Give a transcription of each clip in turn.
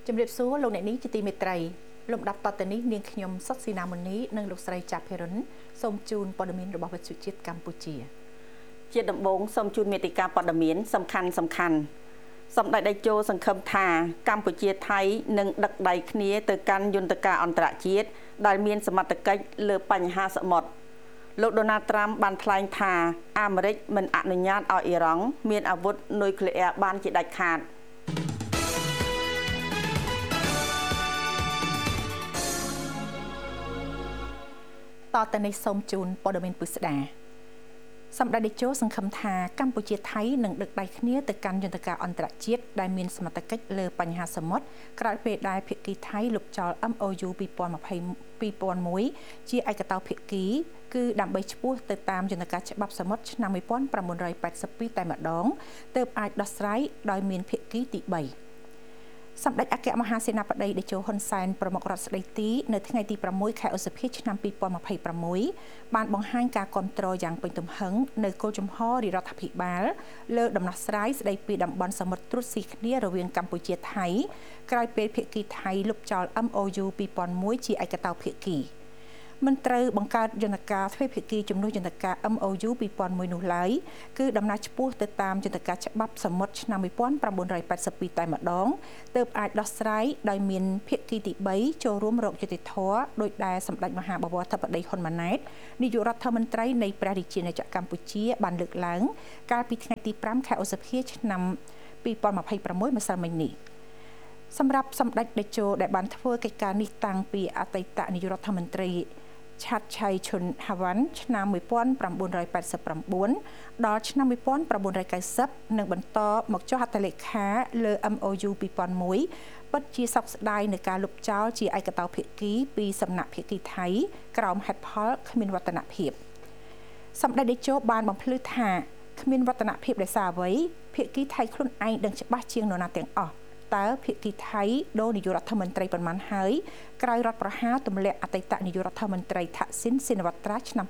ជំរាបសួរលោកអ្នកនាងជាទីមេត្រីលំដាប់តទៅនេះនាងខ្ញុំសុកស៊ីណាមុនីនិងលោកស្រីចាប់ភេរិនសូមជូនព័ត៌មានរបស់វិទ្យុជាតិកម្ពុជាជាដំបូងសូមជូនមេតិការព័ត៌មានសំខាន់សម្ដេចតេជោសង្ឃឹមថាកម្ពុជាថៃនឹងដឹកដៃគ្នាទៅកាន់យន្តការអន្តរជាតិដែលមានសមត្ថកិច្ចលើបញ្ហាសមុទ្រលោកដូណាល់ត្រាំបានថ្លែងថាអាមេរិកមិនអនុញ្ញាតឲ្យអ៊ីរ៉ង់មានអាវុធនុយក្លេអ៊ែរបានជាដាច់ខាតតទៅនេះសូមជូនព័ត៌មានពិស្ដាសម្ដេចតេជោសង្ឃឹមថាកម្ពុជាថៃនឹងដឹកដៃគ្នាទៅកាន់យន្តការអន្តរជាតិដែលមានសមត្ថកិច្ចលើបញ្ហាសមុទ្រក្រោយពេលដែលភាគីថៃលុបចោល MOU 2001ជាឯកតោភាគីគឺដើម្បីឈ្មោះទៅតាមយន្តការច្បាប់សមុទ្រឆ្នាំ1982តែម្ដងទើបអាចដោះស្រាយដោយមានភាគីទី3សម្ដេចអគ្គមហាសេនាបតីតេជោហ៊ុនសែនប្រមុខរដ្ឋស្ដីទីនៅថ្ងៃទី6ខែឧសភាឆ្នាំ2026បានបង្ហាញការគាំទ្រយ៉ាងពេញទំហឹងនៅគោលជំហររដ្ឋាភិបាលលើដំណោះស្រាយស្ដីពីតំបន់សមុទ្រត្រួតស៊ីគ្នារវាងកម្ពុជាថៃក្រោយពេលភាគីថៃលុបចោល MOU 2001ជាឯកតោភាគីមិនត្រូវបង្កើតយន្តការទ្វេភាគីជំនួសយន្តការ MOU 2001នោះឡើយគឺដំណើរឆ្ពោះទៅតាមយន្តការច្បាប់សមុទ្រឆ្នាំ1982តែម្ដងទើបអាចដោះស្រាយដោយមានភាគីទី3ចូលរួមរកយុត្តិធម៌ដោយដែលសម្ដេចមហាបវរធិបតីហ៊ុនម៉ាណែតនាយករដ្ឋមន្ត្រីនៃព្រះរាជាណាចក្រកម្ពុជាបានលើកឡើងកាលពីថ្ងៃទី5ខែឧសភាឆ្នាំ2026ម្សិលមិញនេះសម្រាប់សម្ដេចតេជោដែលបានធ្វើកិច្ចការនេះតាំងពីអតីតនាយករដ្ឋមន្ត្រីឆាត់ឆៃឈុនហាវ៉ាន់ឆ្នាំ1989ដល់ឆ្នាំ1990និងបន្តមកចុះហត្ថលេខាលើ MOU 2001ពិតជាសោកស្ដាយនៃការលុបចោលជាឯកតោភាគីពីសំណាក់ភាគីថៃក្រោមហេតុផលគ្មានវឌ្ឍនភាពសម្ដេចតេជោបានបំភ្លឺថាគ្មានវឌ្ឍនភាពដោយសារអ្វីភាគីថៃខ្លួនឯងដឹងច្បាស់ជាងនរណាទាំងអស់តើភាគីថៃដូរនាយករដ្ឋមន្ត្រីប៉ុន្មានហើយក្រោយរដ្ឋប្រហារទម្លាក់អតីតនាយករដ្ឋមន្ត្រីថាក់ស៊ីនស៊ីនវត្ត្រាឆ្នាំ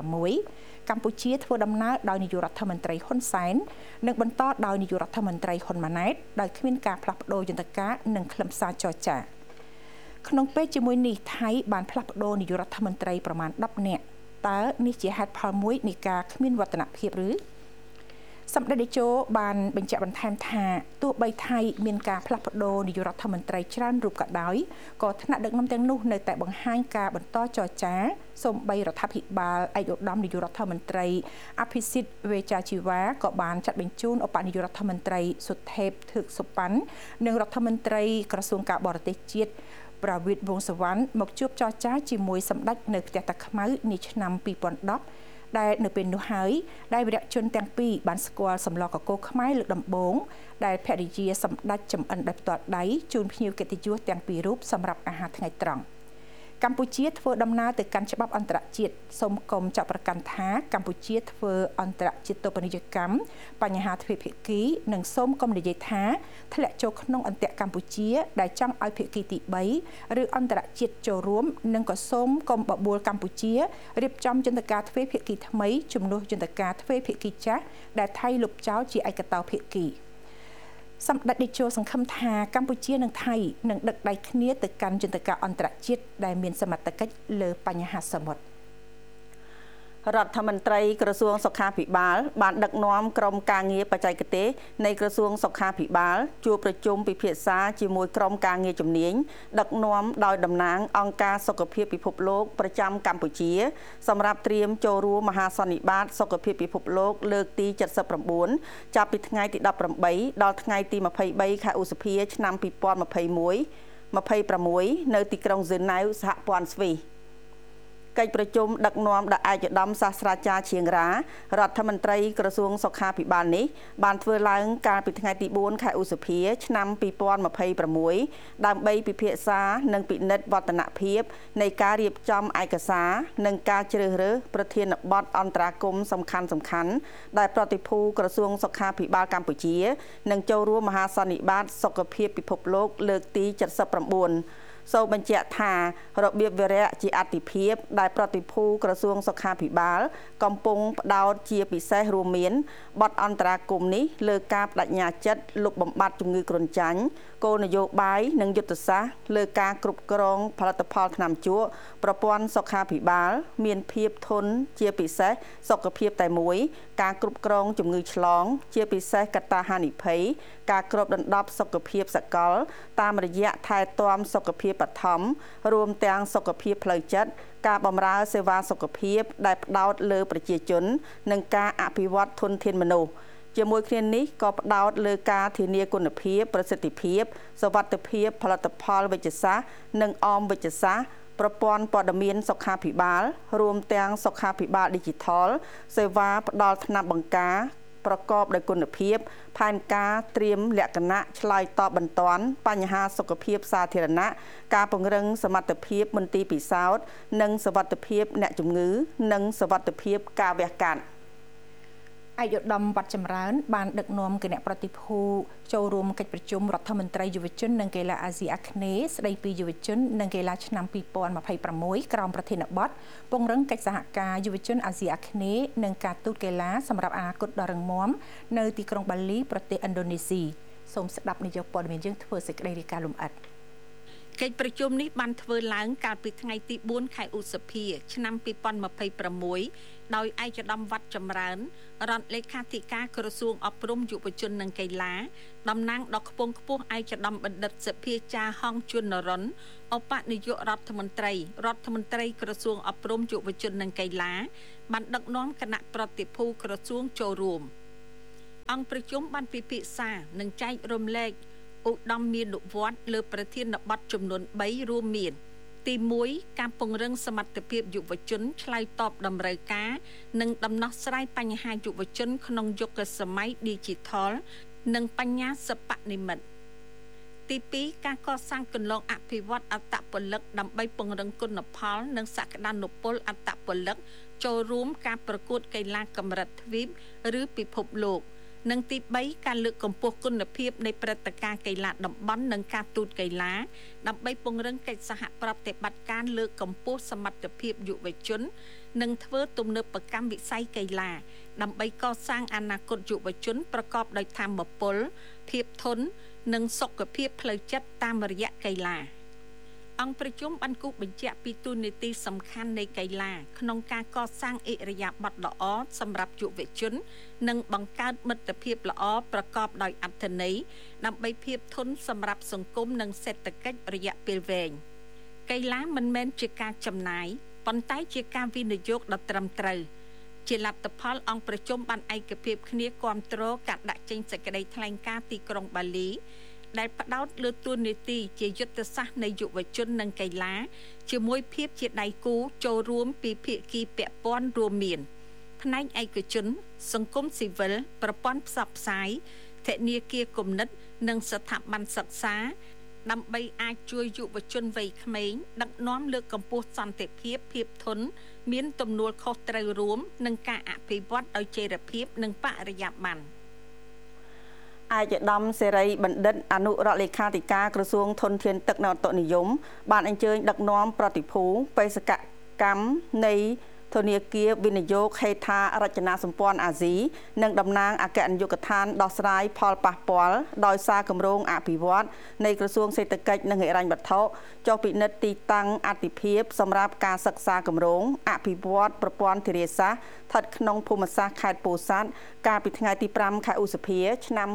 2006កម្ពុជាធ្វើដំណើរដោយនាយករដ្ឋមន្ត្រីហ៊ុនសែននិងបន្តដោយនាយករដ្ឋមន្ត្រីហ៊ុនម៉ាណែតដោយគ្មានការផ្លាស់ប្ដូរយន្តការនិងខ្លឹមសារចរចាក្នុងពេលជាមួយនេះថៃបានផ្លាស់ប្ដូរនាយករដ្ឋមន្ត្រីប្រមាណ10នាក់តើនេះជាហេតុផលមួយនៃការគ្មានវឌ្ឍនភាពឬសម្ដេចតេជោបានបញ្ជាក់បន្ថែមថាទោះបីថៃមានការផ្លាស់ប្ដូរនាយករដ្ឋមន្ត្រីច្រើនរូបក៏ដោយក៏ថ្នាក់ដឹកនាំទាំងនោះនៅតែបង្ហាញការបន្តចរចាសូម្បីរដ្ឋាភិបាលឯកឧត្តមនាយករដ្ឋមន្ត្រីអភិសិទ្ធវេចាជីវ៉ាក៏បានចាត់បញ្ជូនឧបនាយករដ្ឋមន្ត្រីសុថេពធឹកសុប៉ាន់និងរដ្ឋមន្ត្រីក្រសួងការបរទេសជាតិប្រវិតវង្សសវណ្ណមកជួបចរចាជាមួយសម្ដេចនៅផ្ទះតាខ្មៅនាឆ្នាំ2010ដែលនៅពេលនោះហើយដែលវីរៈជនទាំងពីរបានស្គាល់សម្លកកូរខ្មែរលើកដំបូងដែលភរិយាសម្ដេចចំអិនដោយផ្ទាល់ដៃជូនភ្ញៀវកិត្តិយសទាំងពីររូបសម្រាប់អាហារថ្ងៃត្រង់កម្ពុជាធ្វើដំណើរទៅកាន់ច្បាប់អន្តរជាតិសូមកុំចាត់ប្រកាន់ថាកម្ពុជាធ្វើអន្តរជាតិទោបនីយកម្មបញ្ហាទ្វេភាគីនិងសូមកុំនិយាយថាធ្លាក់ចូលក្នុងអន្តរកម្ពុជាដែលចង់ឲ្យភាគីទី3ឬអន្តរជាតិចូលរួមនិងក៏សូមកុំបបួលកម្ពុជារៀបចំយន្តការទ្វេភាគីថ្មីជំនួសយន្តការទ្វេភាគីចាស់ដែលថៃលុបចោលជាឯកតោភាគីសម្ដេចតេជោសង្ឃឹមថាកម្ពុជានិងថៃនឹងដឹកដៃគ្នាទៅកាន់យន្តការអន្តរជាតិដែលមានសមត្ថកិច្ចលើបញ្ហាសមុទ្ររដ្ឋមន្ត្រីក្រសួងសុខាភិបាលបានដឹកនាំក្រុមការងារបច្ចេកទេសនៃក្រសួងសុខាភិបាលជួបប្រជុំពិភាក្សាជាមួយក្រុមការងារជំនាញដឹកនាំដោយតំណាងអង្គការសុខភាពពិភពលោកប្រចាំកម្ពុជាសម្រាប់ត្រៀមចូលរួមមហាសន្និបាតសុខភាពពិភពលោកលើកទី79ចាប់ពីថ្ងៃទី18ដល់ថ្ងៃទី23ខែឧសភាឆ្នាំ2021 26នៅទីក្រុងហ្សឺណែវសហព័ន្ធស្វីសកិច្ចប្រជុំដឹកនាំដោយឯកឧត្តមសាស្ត្រាចារ្យឈៀងរ៉ារដ្ឋមន្ត្រីក្រសួងសុខាភិបាលនេះបានធ្វើឡើងកាលពីថ្ងៃទី4ខែឧសភាឆ្នាំ2026ដើម្បីពិភាក្សានិងពិនិត្យវឌ្ឍនភាពនៃការរៀបចំឯកសារនិងការជ្រើសរើសប្រធានបទអន្តរាគមន៍សំខាន់ៗដែលប្រតិភូក្រសួងសុខាភិបាលកម្ពុជានឹងចូលរួមមហាសន្និបាតសុខភាពពិភពលោកលើកទី79 សូមបញ្ជាក់ថារបៀបវារៈជាអតិភិបដែលប្រតិភូក្រសួងសុខាភិបាលកំពុងផ្ដោតជាពិសេសរួមមានបទអន្តរាគមន៍នេះលើការបដិញ្ញាចិត្តលុបបំបាត់ជំងឺគ្រុនចាញ់គោលនយោបាយនិងយុទ្ធសាស្ត្រលើការគ្រប់គ្រងផលិតផលថ្នាំជក់ប្រព័ន្ធសុខាភិបាលមានភាពធន់ជាពិសេសសុខភាពតែមួយការគ្រប់គ្រងជំងឺឆ្លងជាពិសេសកត្តាហានិភ័យការគ្របដណ្ដប់សុខភាពសកលតាមរយៈថែទាំសុខភាពបឋមរួមទាំងសុខភាពផ្លូវចិត្តការបម្រើសេវាសុខភាពដែលផ្ដោតលើប្រជាជននិងការអភិវឌ្ឍធនធានមនុស្សជាមួយគ្នានេះក៏ផ្ដោតលើការធានាគុណភាពប្រសិទ្ធភាពសុវត្ថិភាពផលិតផលវិជ្ជសាស្ត្រនិងអមវិជ្ជសាស្ត្រប្រព័ន្ធព័ត៌មានសុខាភិបាលរួមទាំងសុខាភិបាល Digital សេវាផ្ដល់ថ្នាំបង្ការប្រកបដោយគុណភាពផែនការត្រៀមលក្ខណៈឆ្លើយតបបន្ទាន់បញ្ហាសុខភាពសាធារណៈការពង្រឹងសមត្ថភាពមន្ទីរពិសោធន៍និងសុវត្ថិភាពអ្នកជំងឺនិងសុវត្ថិភាពការវះកាត់ឯកឧត្តមវត្តចម្រើនបានដឹកនាំគណៈប្រតិភូចូលរួមកិច្ចប្រជុំរដ្ឋមន្ត្រីយុវជននិងកីឡាអាស៊ីអាគ្នេយ៍ស្ដីពីយុវជននិងកីឡាឆ្នាំ2026ក្រោមប្រធានបទពង្រឹងកិច្ចសហការយុវជនអាស៊ីអាគ្នេយ៍និងការទូតកីឡាសម្រាប់អនាគតដ៏រឹងមាំនៅទីក្រុងបាលីប្រទេសឥណ្ឌូនេស៊ីសូមស្ដាប់នាយកព័ត៌មានយើងធ្វើសេចក្តីរាយការណ៍លម្អិតកិច្ចប្រជុំនេះបានធ្វើឡើងកាលពីថ្ងៃទី4ខែឧសភាឆ្នាំ2026ដោយឯកឧត្តមវត្តចម្រើនរដ្ឋលេខាធិការក្រសួងអប់រំយុវជននិងកីឡាតំណាងដ៏ខ្ពង់ខ្ពស់ឯកឧត្តមបណ្ឌិតសភាចាហងជួននរុនឧបនាយករដ្ឋមន្ត្រីក្រសួងអប់រំយុវជននិងកីឡាបានដឹកនាំគណៈប្រតិភូក្រសួងចូលរួមអង្គប្រជុំបានពិភាក្សានិងចែករំលែកឧត្តមមានវត្តលើប្រធានបទចំនួន3រួមមានទី1ការពង្រឹងសមត្ថភាពយុវជនឆ្លើយតបតម្រូវការនិងដំណោះស្រាយបញ្ហាយុវជនក្នុងយុគសម័យ Digital និងបញ្ញាសិប្បនិម្មិតទី2ការកសាងគន្លងអភិវឌ្ឍអត្តពលិកដើម្បីពង្រឹងគុណផលនិងសក្តានុពលអត្តពលិកចូលរួមការប្រកួតកីឡាកម្រិតទ្វីបឬពិភពលោកនិងទី3ការលើកកម្ពស់គុណភាពនៃព្រឹត្តិការណ៍កីឡាតំបន់និងការទូតកីឡាដើម្បីពង្រឹងកិច្ចសហប្រតិបត្តិការលើកកម្ពស់សមត្ថភាពយុវជននិងធ្វើទំនើបកម្មវិស័យកីឡាដើម្បីកសាងអនាគតយុវជនប្រកបដោយថាមពលភាពធន់និងសុខភាពផ្លូវចិត្តតាមរយៈកីឡាអង្គប្រជុំបានគូសបញ្ជាក់ពីតួនាទីសំខាន់នៃកីឡាក្នុងការកសាងអិរិយាបថល្អសម្រាប់យុវជននិងបង្កើតមិត្តភាពល្អប្រកបដោយអត្ថន័យដើម្បីភាពធន់សម្រាប់សង្គមនិងសេដ្ឋកិច្ចរយៈពេលវែងកីឡាមិនមែនជាការចំណាយប៉ុន្តែជាការវិនិយោគដ៏ត្រឹមត្រូវជាលទ្ធផលអង្គប្រជុំបានឯកភាពគ្នាគាំទ្រការដាក់ចេញសេចក្តីថ្លែងការណ៍ទីក្រុងបាលីដែលផ្ដោតលើតួនាទីជាយុទ្ធសាស្ត្រនៃយុវជននិងកីឡាជាមួយភាពជាដៃគូចូលរួមពីភាគីពាក់ព័ន្ធរួមមានផ្នែកឯកជនសង្គមស៊ីវិលប្រព័ន្ធផ្សព្វផ្សាយធនាគារគំនិតនិងស្ថាប័នសិក្សាដើម្បីអាចជួយយុវជនវ័យក្មេងដឹកនាំលើកកម្ពស់សន្តិភាពភាពធន់មានទំនួលខុសត្រូវរួមនិងការអភិវឌ្ឍដោយចីរភាពនិងបរិយាបន្នឯកឧត្តមសេរីបណ្ឌិតអនុរដ្ឋលេខាធិការក្រសួងធនធានទឹកនិងឧតុនិយមបានអញ្ជើញដឹកនាំប្រតិភូបេសកកម្មនៃធនាគារវិនិយោគហេដ្ឋារចនាសម្ព័ន្ធអាស៊ីនិងតំណាងអគ្គនាយកដ្ឋានដោះស្រាយផលប៉ះពាល់ដោយសារគម្រោងអភិវឌ្ឍនៃក្រសួងសេដ្ឋកិច្ចនិងហិរញ្ញវត្ថុចុះពិនិត្យទីតាំងអតិភិបសម្រាប់ការសិក្សាគម្រោងអភិវឌ្ឍប្រព័ន្ធធារាសាស្ត្រស្ថិតក្នុងភូមិសាស្ត្រខេត្តពោធិ៍សាត់កាលពីថ្ងៃទី5ខែឧសភាឆ្នាំ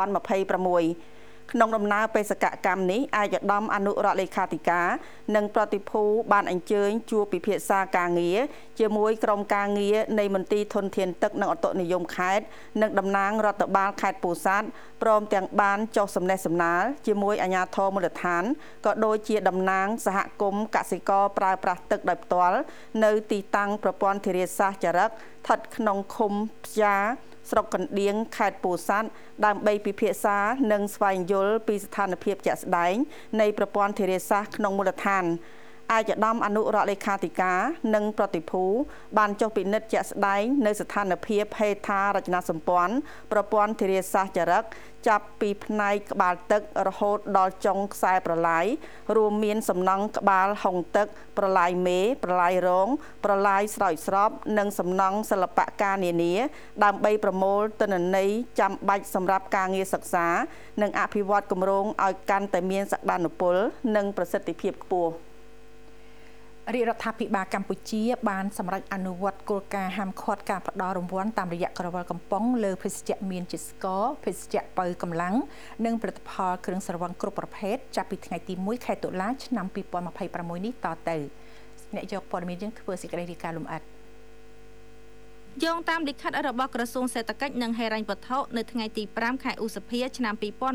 2026ក្នុងដំណើរបេសកកម្មនេះឯកឧត្តមអនុរដ្ឋលេខាធិការនិងប្រតិភូបានអញ្ជើញជួបពិភាក្សាការងារជាមួយក្រុមការងារនៃមន្ទីរធនធានទឹកនិងឧតុនិយមខេត្តនិងតំណាងរដ្ឋបាលខេត្តពោធិ៍សាត់ព្រមទាំងបានចុះសំណេះសំណាលជាមួយអាជ្ញាធរមូលដ្ឋានក៏ដូចជាតំណាងសហគមន៍កសិករប្រើប្រាស់ទឹកដោយផ្ទាល់នៅទីតាំងប្រព័ន្ធធារាសាស្ត្រចរិកស្ថិតក្នុងឃុំផ្យាស្រុកកណ្ដៀងខេត្តពោធិ៍សាត់ដើម្បីពិភាក្សានិងស្វែងយល់ពីស្ថានភាពជាក់ស្ដែងនៃប្រព័ន្ធធារាសាស្ត្រក្នុងមូលដ្ឋានឯកឧត្តមអនុរដ្ឋលេខាធិការនិងប្រតិភូបានចុះពិនិត្យជាក់ស្ដែងនៅស្ថានភាពហេដ្ឋារចនាសម្ព័ន្ធប្រព័ន្ធធារាសាស្ត្រចរិតចាប់ពីផ្នែកក្បាលទឹករហូតដល់ចុងខ្សែប្រឡាយរួមមានសំណង់ក្បាលហុងទឹកប្រឡាយមេប្រឡាយរងប្រឡាយស្រោចស្រពនិងសំណង់សិល្បការនានាដើម្បីប្រមូលទិន្នន័យចាំបាច់សម្រាប់ការងារសិក្សានិងអភិវឌ្ឍគម្រោងឲ្យកាន់តែមានសក្តានុពលនិងប្រសិទ្ធភាពខ្ពស់រាជរដ្ឋាភិបាលកម្ពុជាបានសម្រេចអនុវត្តគោលការណ៍ហាមឃាត់ការផ្តល់រង្វាន់តាមរយៈក្រវិលកំប៉ុងលើភេសជ្ជៈមានជាតិស្ករភេសជ្ជៈបើកម្លាំងនិងផលិតផលគ្រឿងស្រវឹងគ្រប់ប្រភេទចាប់ពីថ្ងៃទី1ខែតុលាឆ្នាំ2026នេះតទៅអ្នកយកព័ត៌មានយើងធ្វើសេចក្តីរាយការណ៍លម្អិតយោងតាមលិខិតរបស់ក្រសួងសេដ្ឋកិច្ចនិងហិរញ្ញវត្ថុនៅថ្ងៃទី5ខែឧសភាឆ្នាំ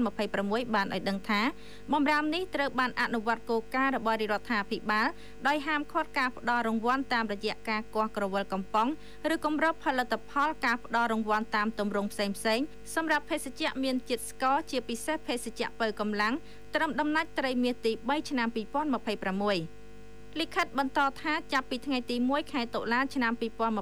2026បានឲ្យដឹងថាបម្រាមនេះត្រូវបានអនុវត្តគោលការណ៍របស់រដ្ឋាភិបាលដោយហាមឃាត់ការផ្តល់រង្វាន់តាមរយៈការគាស់ក្រវិលកំប៉ុងឬគម្របផលិតផលការផ្តល់រង្វាន់តាមទម្រង់ផ្សេងៗសម្រាប់ភេសជ្ជៈមានជាតិស្ករជាពិសេសភេសជ្ជៈបើកម្លាំងត្រឹមដំណាច់ត្រីមាសទី3ឆ្នាំ2026លិខិតបន្តថាចាប់ពីថ្ងៃទី1ខែតុលាឆ្នាំ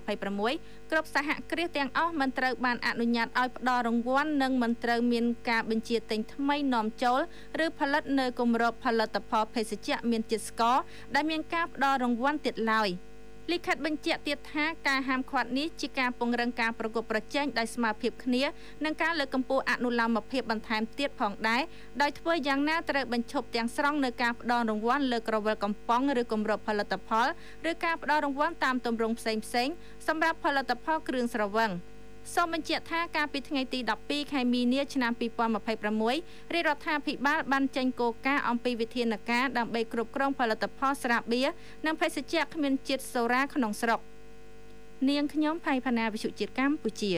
2026គ្រប់សហគ្រាសទាំងអស់មិនត្រូវបានអនុញ្ញាតឲ្យផ្ដល់រង្វាន់និងមិនត្រូវមានការបញ្ជាទិញថ្មីនាំចូលឬផលិតនៅគម្របផលិតផលភេសជ្ជៈមានជាតិស្ករដែលមានការផ្ដល់រង្វាន់ទៀតឡើយលិខិតបញ្ជាក់ទៀតថាការហាមឃាត់នេះជាការពង្រឹងការប្រកួតប្រជែងដោយស្មើភាពគ្នានិងការលើកកម្ពស់អនុលោមភាពបន្ថែមទៀតផងដែរដោយធ្វើយ៉ាងណាត្រូវបញ្ឈប់ទាំងស្រុងនៅការផ្ដល់រង្វាន់លើក្រវិលកំប៉ុងឬគម្របផលិតផលឬការផ្ដល់រង្វាន់តាមទម្រង់ផ្សេងៗសម្រាប់ផលិតផលគ្រឿងស្រវឹងសូមបញ្ជាក់ថាកាលពីថ្ងៃទី12ខែមីនាឆ្នាំ2026រាជរដ្ឋាភិបាលបានចេញគោលការណ៍អំពីវិធានការដើម្បីគ្រប់គ្រងផលិតផលស្រាបៀរនិងភេសជ្ជៈគ្មានជាតិសូរ៉ាក្នុងស្រុកនាងខ្ញុំផៃផាណាវិទ្យុជាតិកម្ពុជា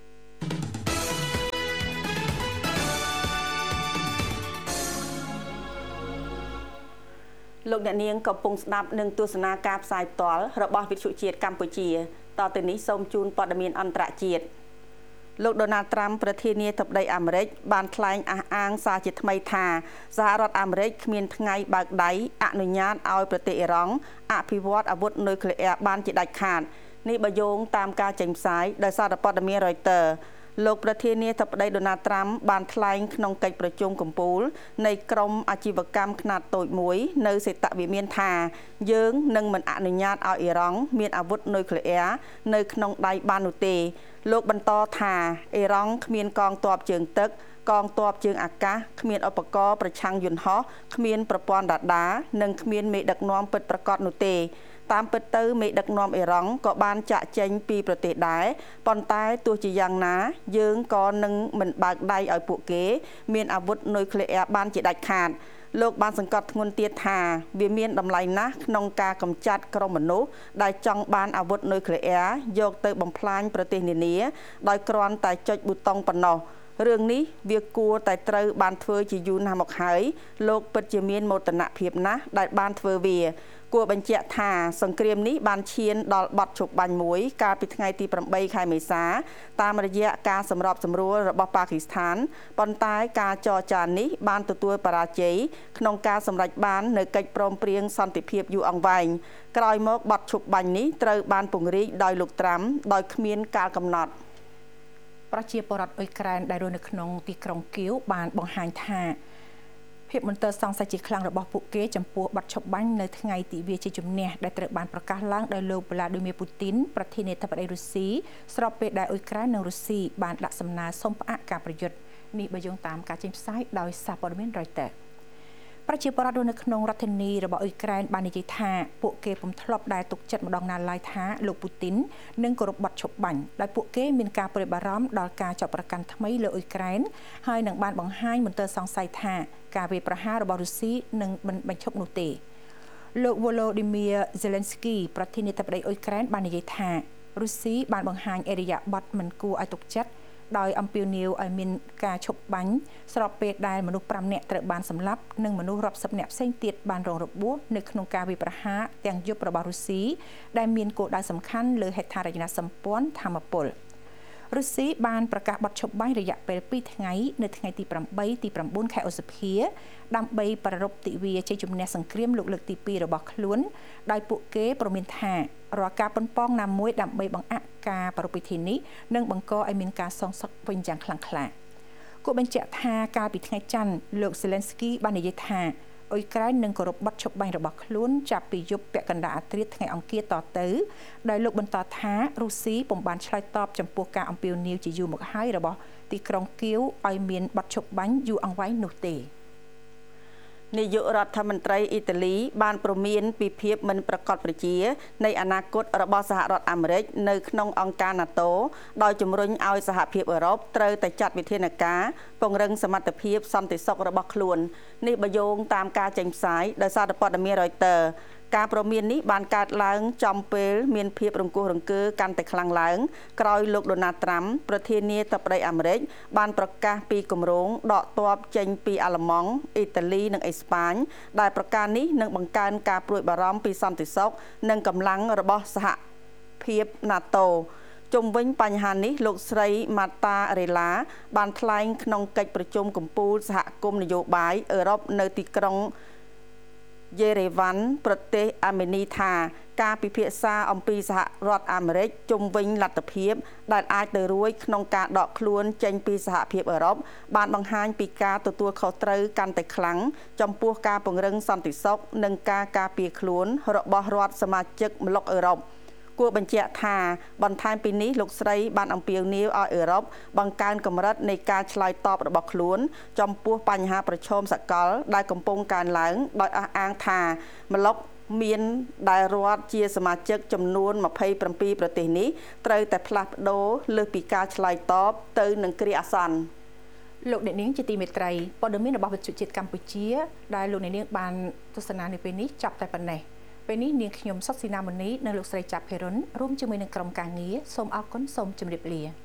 លោកអ្នកនាងកំពុងស្ដាប់និងទស្សនាការផ្សាយផ្ទាល់របស់វិទ្យុជាតិកម្ពុជាតទៅនេះសូមជូនព័ត៌មានអន្តរជាតិលោកដូណាល់ត្រាំប្រធានាធិបតីអាមេរិកបានថ្លែងអះអាងសារជាថ្មីថាសហរដ្ឋអាមេរិកគ្មានថ្ងៃបើកដៃអនុញ្ញាតឲ្យប្រទេសអ៊ីរ៉ង់អភិវឌ្ឍអាវុធនុយក្លេអ៊ែរបានជាដាច់ខាតនេះបើយោងតាមការចេញផ្សាយដោយសារព័ត៌មាន Reuters លោកប្រធានាធិបតីដូណាល់ត្រាំបានថ្លែងក្នុងកិច្ចប្រជុំកំពូលនៃក្រុមអាជីវកម្មខ្នាតតូចមួយនៅសេតវិមានថាយើងនឹងមិនអនុញ្ញាតឲ្យអ៊ីរ៉ង់មានអាវុធនុយក្លេអ៊ែរនៅក្នុងដៃបាននោះទេលោកបន្តថាអ៊ីរ៉ង់គ្មានកងទ័ពជើងទឹកកងទ័ពជើងអាកាសគ្មានឧបករណ៍ប្រឆាំងយន្តហោះគ្មានប្រព័ន្ធរ៉ាដានិងគ្មានមេដឹកនាំពិតប្រាកដនោះទេតាមពិតទៅមេដឹកនាំអ៊ីរ៉ង់ក៏បានចាក់ចែងពីប្រទេសដែរប៉ុន្តែទោះជាយ៉ាងណាយើងក៏នឹងមិនបើកដៃឲ្យពួកគេមានអាវុធនុយក្លេអ៊ែរបានជាដាច់ខាតលោកបានសង្កត់ធ្ងន់ទៀតថាវាមានតម្លៃណាស់ក្នុងការកម្ចាត់ក្រុមមនុស្សដែលចង់បានអាវុធនុយក្លេអ៊ែរយកទៅបំផ្លាញប្រទេសនានាដោយគ្រាន់តែចុចប៊ូតុងប៉ុណ្ណោះរឿងនេះវាគួរតែត្រូវបានធ្វើជាយូរណាស់មកហើយលោកពិតជាមានមោទនភាពណាស់ដែលបានធ្វើវាគួរបញ្ជាក់ថាសង្គ្រាមនេះបានឈានដល់បទឈប់បាញ់មួយកាលពីថ្ងៃទី8ខែមេសាតាមរយៈការសម្របសម្រួលរបស់ប៉ាគីស្ថានប៉ុន្តែការចរចានេះបានទទួលបរាជ័យក្នុងការសម្រេចបាននៅកិច្ចព្រមព្រៀងសន្តិភាពយូរអង្វែងក្រោយមកបទឈប់បាញ់នេះត្រូវបានពង្រីកដោយលោកត្រាំដោយគ្មានកាលកំណត់ប្រជាពលរដ្ឋអ៊ុយក្រែនដែលរស់នៅក្នុងទីក្រុងគៀវបានបង្ហាញថាភាពមន្ទិលសង្ស័យជាខ្លាំងរបស់ពួកគេចំពោះបទឈប់បាញ់នៅថ្ងៃទិវាជ័យជំនះដែលត្រូវបានប្រកាសឡើងដោយលោកវ្លាឌីមៀពូទីនប្រធានាធិបតីរុស្ស៊ីស្របពេលដែលអ៊ុយក្រែននិងរុស្ស៊ីបានដាក់សំណើសុំផ្អាកការប្រយុទ្ធនេះបើយោងតាមការចេញផ្សាយដោយសារព័ត៌មាន Reuters ប្រជាពលរដ្ឋនៅក្នុងរដ្ឋធានីរបស់អ៊ុយក្រែនបាននិយាយថាពួកគេពុំធ្លាប់ដែលទុកចិត្តម្ដងណាឡើយថាលោកពូទីននឹងគោរពបទឈប់បាញ់ដោយពួកគេមានការព្រួយបារម្ភដល់ការចាប់ប្រកាន់ថ្មីលើអ៊ុយក្រែនហើយនឹងបានបង្ហាញមន្ទិលសង្ស័យថាការវាយប្រហាររបស់រុស្ស៊ីនឹងមិនបញ្ឈប់នោះទេលោក Volodymyr Zelensky ប្រធានាធិបតីអ៊ុយក្រែនបាននិយាយថារុស្ស៊ីបានបង្ហាញឥរិយាបថមិនគួរឲ្យទុកចិត្តដោយអំពាវនាវឲ្យមានការឈប់បាញ់ស្របពេលដែលមនុស្ស5នាក់ត្រូវបានសម្លាប់និងមនុស្សរាប់សិបនាក់ផ្សេងទៀតបានរងរបួសនៅក្នុងការវាយប្រហារទាំងយប់របស់រុស្ស៊ីដែលមានគោលដៅសំខាន់លើហេដ្ឋារចនាសម្ព័ន្ធថាមពលរុស្ស៊ីបានប្រកាសបទឈប់បាញ់រយៈពេល2ថ្ងៃនៅថ្ងៃទី8 ទី9 ខែឧសភាដើម្បីប្រារព្ធទិវាជ័យជំនះសង្គ្រាមលោកលើកទី2របស់ខ្លួនដោយពួកគេព្រមានថារាល់ការប៉ុនប៉ងណាមួយដើម្បីបង្អាក់ការប្រារព្ធពិធីនេះនឹងបង្កឲ្យមានការសងសឹកវិញយ៉ាងខ្លាំងក្លាគូបញ្ជាក់ថាកាលពីថ្ងៃច័ន្ទលោក Zelensky បាននិយាយថាអ៊ុយក្រែននឹងគោរពបទឈប់បាញ់របស់ខ្លួនចាប់ពីយប់ពាក់កណ្ដាលអាធ្រាត្រថ្ងៃអង្គារតទៅដោយលោកបន្តថារុស្ស៊ីពុំបានឆ្លើយតបចំពោះការអំពាវនាវជាយូរមកហើយរបស់ទីក្រុងគៀវឲ្យមានបទឈប់បាញ់យូរអង្វែងនោះទេនាយករដ្ឋមន្ត្រីអ៊ីតាលីបានព្រមានពីភាពមិនប្រកបប្រជានៃអនាគតរបស់សហរដ្ឋអាមេរិកនៅក្នុងអង្គការ NATO ដោយជំរុញឲ្យសហភាពអឺរ៉ុបត្រូវតែចាត់វិធានការពង្រឹងសមត្ថភាពសន្តិសុខរបស់ខ្លួននេះបើយោងតាមការចេញផ្សាយដោយសារព័ត៌មាន Reuters ការព្រមាននេះបានកើតឡើងចំពេលមានភាពរង្គោះរង្គើកាន់តែខ្លាំងឡើងក្រោយលោក Donald Trump ប្រធានាធិបតីអាមេរិកបានប្រកាសពីគម្រោងដកទ័ពចេញពីអាល្លឺម៉ង់អ៊ីតាលីនិងអេស្ប៉ាញដែលប្រការនេះនឹងបង្កើនការព្រួយបារម្ភពីសន្តិសុខនិងកម្លាំងរបស់សហភាព NATO ជុំវិញបញ្ហានេះលោកស្រី Marta Rela បានថ្លែងក្នុងកិច្ចប្រជុំកំពូលសហគមន៍នយោបាយអឺរ៉ុបនៅទីក្រុងយេរេវ៉ាន់ប្រទេសអាមេនីថាការពិភាក្សាអំពីសហរដ្ឋអាមេរិកជុំវិញលទ្ធភាពដែលអាចទៅរួចក្នុងការដកខ្លួនចេញពីសហភាពអឺរ៉ុបបានបង្ហាញពីការទទួលខុសត្រូវកាន់តែខ្លាំងចំពោះការពង្រឹងសន្តិសុខនិងការការពារខ្លួនរបស់រដ្ឋសមាជិកម្លុកអឺរ៉ុបគួរបញ្ជាក់ថាបន្ថែមពីនេះលោកស្រីបានអំពាវនាវឲ្យអឺរ៉ុបបង្កើនកម្រិតនៃការឆ្លើយតបរបស់ខ្លួនចំពោះបញ្ហាប្រឈមសកលដែលកំពុងកើនឡើងដោយអះអាងថាម្លុកមានដែលរដ្ឋជាសមាជិកចំនួន27ប្រទេសនេះត្រូវតែផ្លាស់ប្ដូរលើសពីការឆ្លើយតបទៅនឹងគ្រាអាសន្នលោកអ្នកនាងជាទីមេត្រីព័ត៌មានរបស់វិទ្យុជាតិកម្ពុជាដែលលោកអ្នកនាងបានទស្សនានៅពេលនេះចាប់តែប៉ុណ្ណេះពេលនេះនាងខ្ញុំសុកស៊ីណាមូនីនិងលោកស្រីចាប់ភេរុនរួមជាមួយនឹងក្រុមការងារសូមអរគុណសូមជម្រាបលា